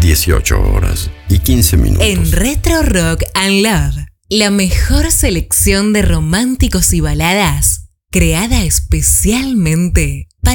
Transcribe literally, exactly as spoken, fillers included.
dieciocho horas y quince minutos. En Retro Rock and Love, la mejor selección de románticos y baladas creada especialmente